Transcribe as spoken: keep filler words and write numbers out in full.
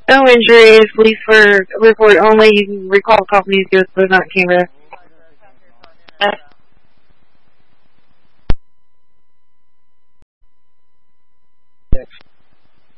No injuries, police for report only. You can recall companies to go to not camera.